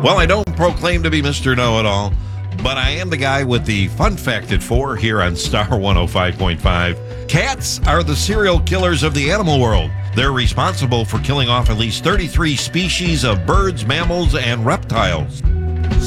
Well, I don't proclaim to be Mr. Know-It-All, but I am the guy with the fun fact at 4 here on Star 105.5. Cats are the serial killers of the animal world. They're responsible for killing off at least 33 species of birds, mammals, and reptiles.